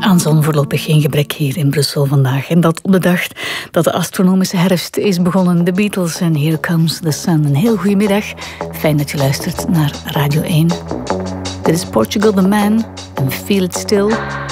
Aan zon voorlopig geen gebrek hier in Brussel vandaag. En dat op de dag dat de astronomische herfst is begonnen. The Beatles en Here Comes the Sun. Een heel goede middag. Fijn dat je luistert naar Radio 1. Dit is Portugal the Man en Feel It Still.